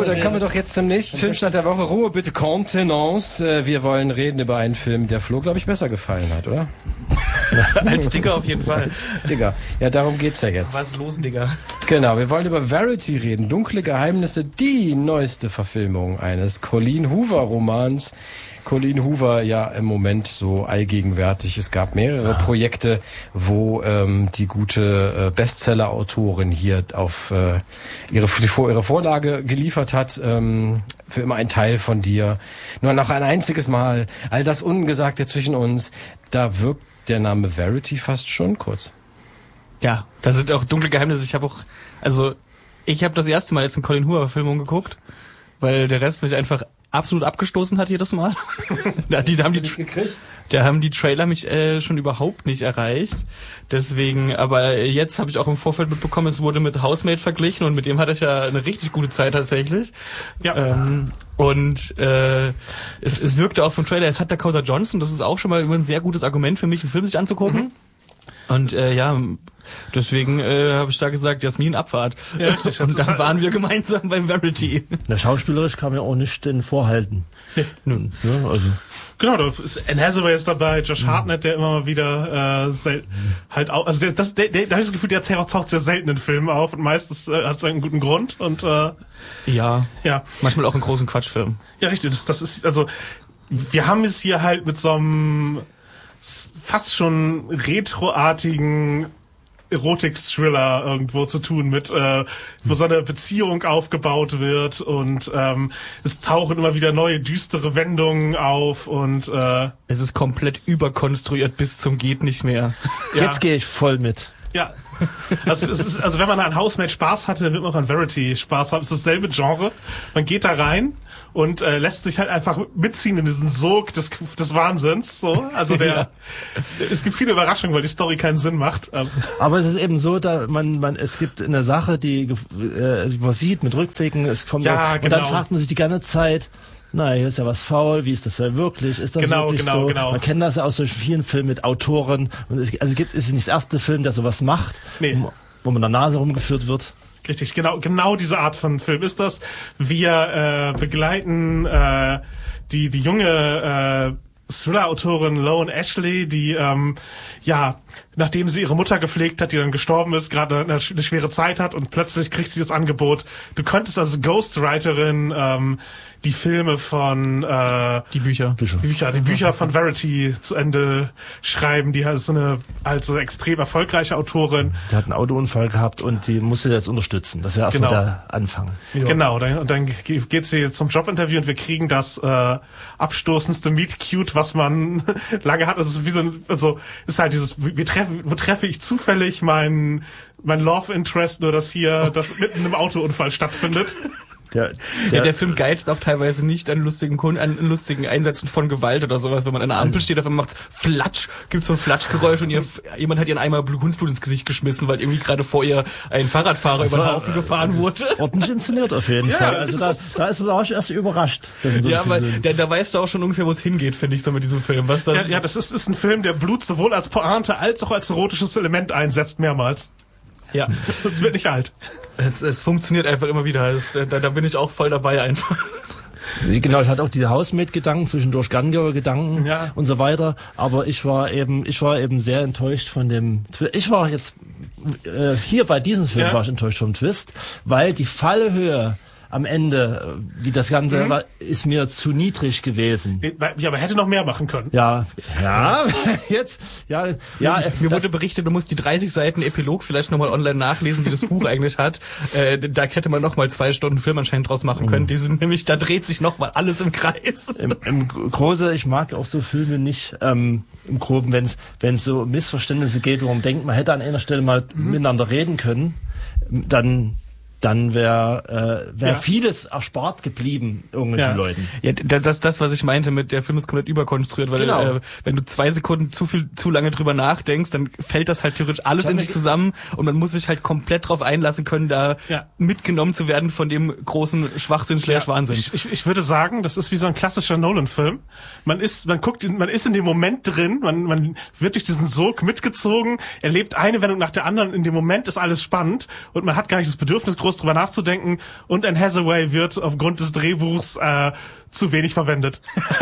dann kommen wir doch jetzt zum nächsten Filmstart der Woche. Ruhe bitte, Contenance. Wir wollen reden über einen Film, der Flo, glaube ich, besser gefallen hat, oder? Als Digger auf jeden Fall. Digger. Ja, darum geht's ja jetzt. Was los, Digger? Genau, wir wollen über Verity reden. Dunkle Geheimnisse, die neueste Verfilmung eines Colleen Hoover Romans. Colleen Hoover ja im Moment so allgegenwärtig. Es gab mehrere Projekte, wo die gute Bestseller-Autorin hier auf ihre Vorlage geliefert hat. Für immer ein Teil von dir. Nur noch ein einziges Mal. All das Ungesagte zwischen uns. Da wirkt der Name Verity fast schon kurz. Ja, da sind auch dunkle Geheimnisse. Ich habe das erste Mal jetzt eine Colleen Hoover-Verfilmung geguckt, weil der Rest mich einfach absolut abgestoßen hat jedes Mal. Da haben die Trailer mich schon überhaupt nicht erreicht. Deswegen, aber jetzt habe ich auch im Vorfeld mitbekommen, es wurde mit Housemaid verglichen und mit dem hatte ich ja eine richtig gute Zeit tatsächlich. Ja. Es wirkte auch vom Trailer, es hat Dakota Johnson, das ist auch schon mal immer ein sehr gutes Argument für mich, einen Film sich anzugucken. Mhm. Und deswegen habe ich da gesagt, Jasmin, Abfahrt. Ja, richtig. Und dann waren wir gemeinsam beim Verity. Na, schauspielerisch kann man ja auch nicht den vorhalten. Nee. Nun. Ja, also. Genau, da ist Anne Hathaway ist dabei, Josh Hartnett, der immer mal wieder halt auch, also da habe ich das Gefühl, der taucht sehr selten in Filmen auf und meistens hat es einen guten Grund und ja, manchmal auch in großen Quatschfilmen. Ja, richtig, das ist, also wir haben es hier halt mit so einem fast schon retroartigen Erotik-Thriller irgendwo zu tun mit, wo so eine Beziehung aufgebaut wird und es tauchen immer wieder neue düstere Wendungen auf und es ist komplett überkonstruiert bis zum geht nicht mehr. Ja. Jetzt gehe ich voll mit. Ja. Also wenn man an Housemaid Spaß hatte, dann wird man auch an Verity Spaß haben. Es ist dasselbe Genre. Man geht da rein und lässt sich halt einfach mitziehen in diesen Sog des Wahnsinns. So, also es gibt viele Überraschungen, weil die Story keinen Sinn macht. Aber es ist eben so, da es gibt eine Sache, die man sieht mit Rückblicken, es kommt und dann fragt man sich die ganze Zeit. Na, hier ist ja was faul, wie ist das wirklich? Ist das wirklich so? Genau. Man kennt das ja aus so vielen Filmen mit Autoren. Und es ist nicht das erste Film, der sowas macht, wo man der Nase rumgeführt wird. Richtig, genau diese Art von Film ist das. Wir begleiten die junge Thriller-Autorin Loan Ashley, die nachdem sie ihre Mutter gepflegt hat, die dann gestorben ist, gerade eine schwere Zeit hat und plötzlich kriegt sie das Angebot, du könntest als Ghostwriterin die Filme von die Bücher von Verity zu Ende schreiben. Die ist eine extrem erfolgreiche Autorin. Die hat einen Autounfall gehabt und die musste jetzt unterstützen. Das ist ja erstmal der Anfang. Ja. Genau, dann geht sie zum Jobinterview und wir kriegen das abstoßendste Meet Cute, was man lange hat. Also ist halt dieses, wo treffe ich zufällig mein Love Interest, nur dass hier das mitten im Autounfall stattfindet. Der Film geizt auch teilweise nicht an lustigen Einsätzen von Gewalt oder sowas. Wenn man an der Ampel steht, auf einmal macht's Flatsch, gibt's so ein Flatschgeräusch und jemand hat ihren Eimer Kunstblut ins Gesicht geschmissen, weil irgendwie gerade vor ihr ein Fahrradfahrer über den Haufen gefahren wurde. Ordentlich inszeniert auf jeden Fall. Also da ist man auch erst überrascht. Weil da weißt du auch schon ungefähr, wo es hingeht, finde ich, so mit diesem Film. Was das? Ja, das ist ein Film, der Blut sowohl als Pointe als auch als erotisches Element einsetzt, mehrmals. Ja. Das wird nicht alt. Es funktioniert einfach immer wieder. Da bin ich auch voll dabei einfach. Genau, ich hatte auch diese Housemaid-Gedanken, zwischendurch Gangauer-Gedanken und so weiter. Aber ich war eben sehr enttäuscht von dem. Ich war jetzt hier bei diesem Film war ich enttäuscht vom Twist, weil die Fallhöhe am Ende, wie das Ganze war, ist mir zu niedrig gewesen. Ja, aber hätte noch mehr machen können. Ja, Mir wurde berichtet, du musst die 30 Seiten Epilog vielleicht nochmal online nachlesen, die das Buch eigentlich hat. Da hätte man nochmal 2 Stunden Film anscheinend draus machen können. Die sind nämlich, da dreht sich nochmal alles im Kreis. Im Große, ich mag auch so Filme nicht, im Groben, wenn es so Missverständnisse geht, wo man denkt, man hätte an einer Stelle mal miteinander reden können, dann wäre vieles erspart geblieben irgendwelchen Leuten. Ja, das, was ich meinte mit der Film ist komplett überkonstruiert, weil wenn du 2 Sekunden zu lange drüber nachdenkst, dann fällt das halt theoretisch alles in sich zusammen und man muss sich halt komplett drauf einlassen können, da mitgenommen zu werden von dem großen Schwachsinn/Wahnsinn. Ich würde sagen, das ist wie so ein klassischer Nolan-Film. Man ist in dem Moment drin, man wird durch diesen Sog mitgezogen, erlebt eine Wendung nach der anderen, in dem Moment ist alles spannend und man hat gar nicht das Bedürfnis, groß groß drüber nachzudenken. Und Anne Hathaway wird aufgrund des Drehbuchs zu wenig verwendet.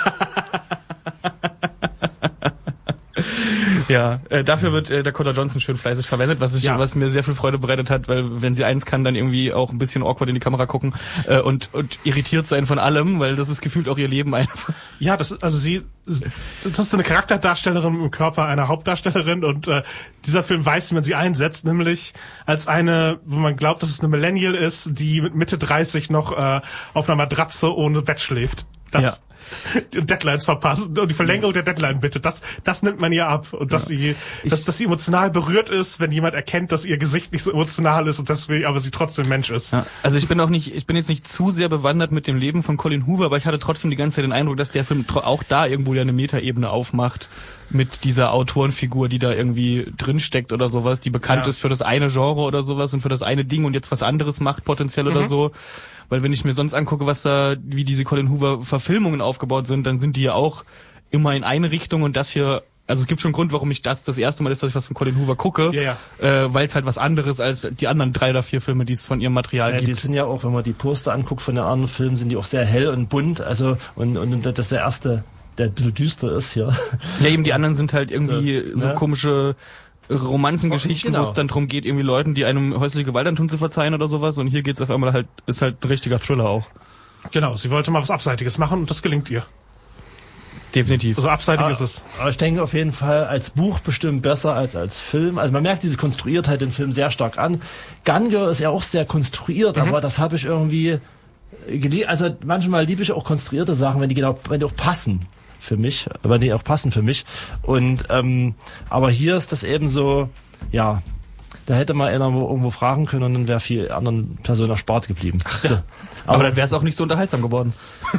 Ja, dafür wird Dakota Johnson schön fleißig verwendet, was mir sehr viel Freude bereitet hat, weil wenn sie eins kann, dann irgendwie auch ein bisschen awkward in die Kamera gucken und irritiert sein von allem, weil das ist gefühlt auch ihr Leben einfach. Ja, das ist so eine Charakterdarstellerin im Körper einer Hauptdarstellerin und dieser Film weiß, wie man sie einsetzt, nämlich als eine, wo man glaubt, dass es eine Millennial ist, die mit Mitte 30 noch auf einer Matratze ohne Bett schläft. Das Deadlines verpassen und die Verlängerung der Deadline bitte. Das nimmt man ihr ab und dass sie emotional berührt ist, wenn jemand erkennt, dass ihr Gesicht nicht so emotional ist und deswegen aber sie trotzdem Mensch ist. Ja, also ich bin jetzt nicht zu sehr bewandert mit dem Leben von Colin Hoover, aber ich hatte trotzdem die ganze Zeit den Eindruck, dass der Film auch da irgendwo ja eine Metaebene aufmacht mit dieser Autorenfigur, die da irgendwie drinsteckt oder sowas, die bekannt ist für das eine Genre oder sowas und für das eine Ding und jetzt was anderes macht potenziell oder so. Weil wenn ich mir sonst angucke, wie diese Colin Hoover Verfilmungen aufgebaut sind, dann sind die ja auch immer in eine Richtung und das hier, also es gibt schon einen Grund, warum ich das erste Mal ist, dass ich was von Colin Hoover gucke, weil es halt was anderes als die anderen 3 oder 4 Filme, die es von ihrem Material gibt. Die sind ja auch, wenn man die Poster anguckt von den anderen Filmen, sind die auch sehr hell und bunt, also und das ist der erste, der ein bisschen düster ist hier. Ja, eben die anderen sind halt irgendwie so komische Romanzengeschichten, wo es dann darum geht, irgendwie Leuten, die einem häusliche Gewalt antun, zu verzeihen oder sowas. Und hier geht's auf einmal ist halt ein richtiger Thriller auch. Genau, sie wollte mal was Abseitiges machen und das gelingt ihr. Definitiv. So abseitig ist es. Aber ich denke auf jeden Fall als Buch bestimmt besser als Film. Also man merkt diese Konstruiertheit im Film sehr stark an. Gun Girl ist ja auch sehr konstruiert, aber das habe ich irgendwie also manchmal liebe ich auch konstruierte Sachen, wenn die auch passen. Für mich, aber die auch passen für mich. Und aber hier ist das eben so, ja, da hätte mal einer irgendwo fragen können und dann wäre viel anderen Personen erspart geblieben. So. Aber dann wäre es auch nicht so unterhaltsam geworden.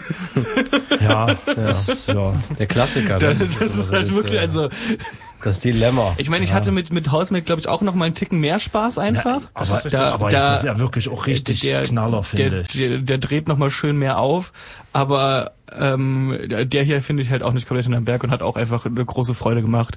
Ja. Der Klassiker. Das ist halt wirklich, also das Dilemma. Ich meine, ich hatte mit Housemaid, glaube ich, auch noch mal einen Ticken mehr Spaß einfach. Aber das ist ja wirklich auch richtig Knaller, finde ich. Der dreht noch mal schön mehr auf, aber der hier finde ich halt auch nicht komplett in den Berg und hat auch einfach eine große Freude gemacht.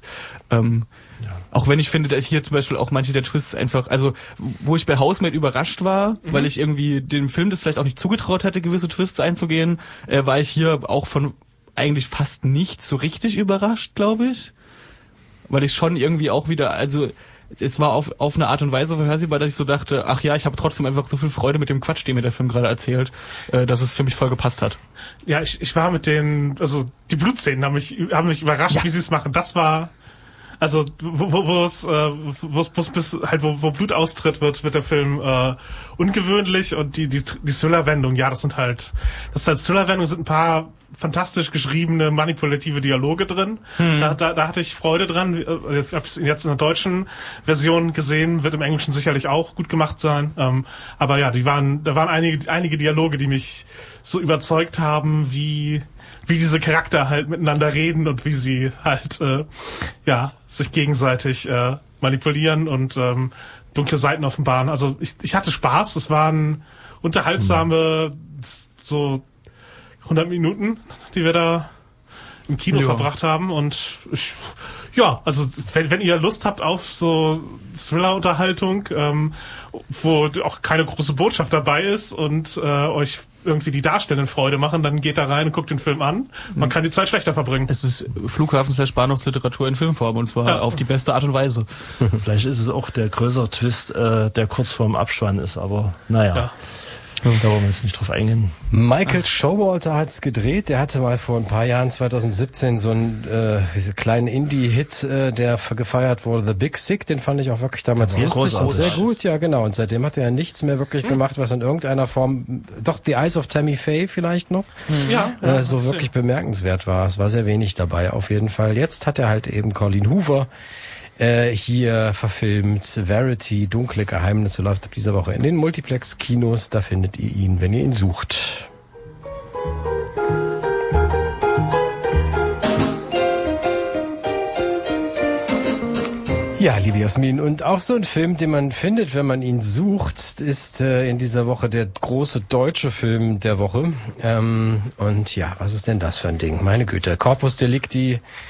Auch wenn ich finde, dass hier zum Beispiel auch manche der Twists einfach, also wo ich bei Housemaid überrascht war, weil ich irgendwie dem Film das vielleicht auch nicht zugetraut hätte, gewisse Twists einzugehen, war ich hier auch von eigentlich fast nichts so richtig überrascht, glaube ich. Weil ich schon irgendwie auch wieder, also es war auf eine Art und Weise vorhersehbar, dass ich so dachte, ach ja, ich habe trotzdem einfach so viel Freude mit dem Quatsch, den mir der Film gerade erzählt, dass es für mich voll gepasst hat. Ja, ich war mit also die Blutszenen haben mich überrascht, wie sie es machen. Das war, also wo Blut austritt, wird der Film ungewöhnlich und die Thriller-Wendung, ja, das ist halt Thriller-Wendung, sind ein paar fantastisch geschriebene, manipulative Dialoge drin. Da hatte ich Freude dran. Ich habe es jetzt in der deutschen Version gesehen, wird im Englischen sicherlich auch gut gemacht sein. Aber ja, da waren einige Dialoge, die mich so überzeugt haben, wie diese Charakter halt miteinander reden und wie sie halt sich gegenseitig manipulieren und dunkle Seiten offenbaren. Also ich hatte Spaß. Es waren unterhaltsame so 100 Minuten, die wir da im Kino verbracht haben und also wenn ihr Lust habt auf so Thriller-Unterhaltung, wo auch keine große Botschaft dabei ist und euch irgendwie die Darstellenden Freude machen, dann geht da rein und guckt den Film an. Man kann die Zeit schlechter verbringen. Es ist Flughafen/Bahnhofsliteratur in Filmform und zwar auf die beste Art und Weise. Vielleicht ist es auch der größere Twist, der kurz vorm Abspann ist, aber naja. Ja. Da wollen wir jetzt nicht drauf eingehen. Michael Showalter hat es gedreht. Der hatte mal vor ein paar Jahren, 2017, so einen kleinen Indie-Hit, der gefeiert wurde, The Big Sick. Den fand ich auch wirklich damals lustig und sehr gut. Ja, genau. Und seitdem hat er nichts mehr wirklich gemacht, was in irgendeiner Form, doch The Eyes of Tammy Faye vielleicht noch, so wirklich bemerkenswert war. Es war sehr wenig dabei auf jeden Fall. Jetzt hat er halt eben Colin Hoover hier verfilmt. Verity, Dunkle Geheimnisse, läuft ab dieser Woche in den Multiplex-Kinos. Da findet ihr ihn, wenn ihr ihn sucht. Ja, liebe Jasmin, und auch so ein Film, den man findet, wenn man ihn sucht, ist in dieser Woche der große deutsche Film der Woche. Und ja, was ist denn das für ein Ding? Meine Güte, Corpus Delicti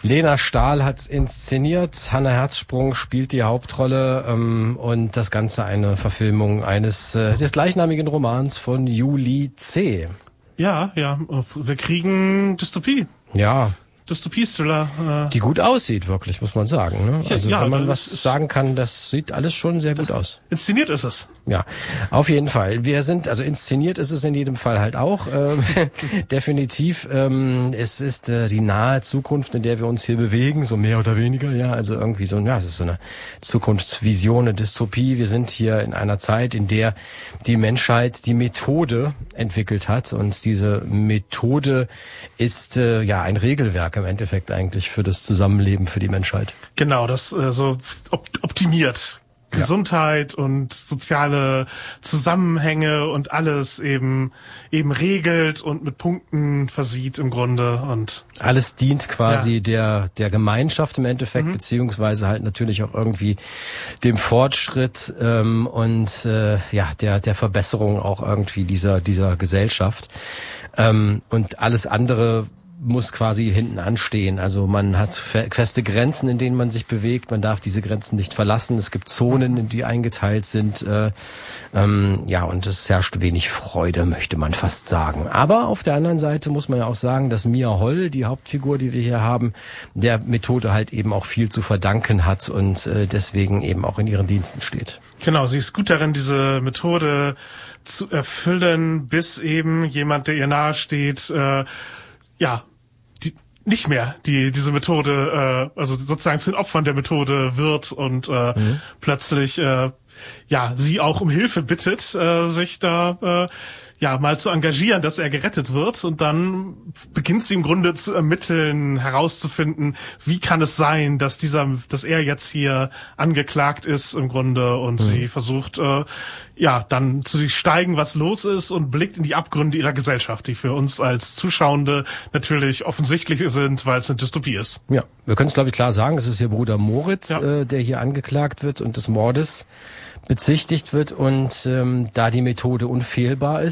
Lena Stahl hat's inszeniert, Hanna Herzsprung spielt die Hauptrolle und das Ganze eine Verfilmung des gleichnamigen Romans von Julie C. Ja, wir kriegen Dystopie. Ja. Dystopie-Thriller. Die gut aussieht, wirklich, muss man sagen. Ne? Also wenn man was sagen kann, das sieht alles schon sehr gut aus. Inszeniert ist es. Ja, auf jeden Fall. Inszeniert ist es in jedem Fall halt auch. Definitiv. Es ist die nahe Zukunft, in der wir uns hier bewegen, so mehr oder weniger. Ja, also irgendwie so, es ist so eine Zukunftsvision, eine Dystopie. Wir sind hier in einer Zeit, in der die Menschheit die Methode entwickelt hat. Und diese Methode ist ein Regelwerk im Endeffekt eigentlich für das Zusammenleben für die Menschheit. Genau, das so optimiert. Gesundheit und soziale Zusammenhänge und alles eben regelt und mit Punkten versieht im Grunde und alles dient quasi der Gemeinschaft im Endeffekt, beziehungsweise halt natürlich auch irgendwie dem Fortschritt und der Verbesserung auch irgendwie dieser Gesellschaft und alles andere muss quasi hinten anstehen. Also man hat feste Grenzen, in denen man sich bewegt. Man darf diese Grenzen nicht verlassen. Es gibt Zonen, in die eingeteilt sind. Und es herrscht wenig Freude, möchte man fast sagen. Aber auf der anderen Seite muss man ja auch sagen, dass Mia Holl, die Hauptfigur, die wir hier haben, der Methode halt eben auch viel zu verdanken hat und deswegen eben auch in ihren Diensten steht. Genau, sie ist gut darin, diese Methode zu erfüllen, bis eben jemand, der ihr nahe steht, nicht mehr diese Methode, also sozusagen zu den Opfern der Methode wird und plötzlich sie auch um Hilfe bittet, sich da mal zu engagieren, dass er gerettet wird, und dann beginnt sie im Grunde zu ermitteln, herauszufinden, wie kann es sein, dass er jetzt hier angeklagt ist im Grunde, und sie versucht dann zu steigen, was los ist, und blickt in die Abgründe ihrer Gesellschaft, die für uns als Zuschauende natürlich offensichtlich sind, weil es eine Dystopie ist. Ja, wir können es glaube ich klar sagen, es ist ihr Bruder Moritz, der hier angeklagt wird und des Mordes bezichtigt wird, und da die Methode unfehlbar ist,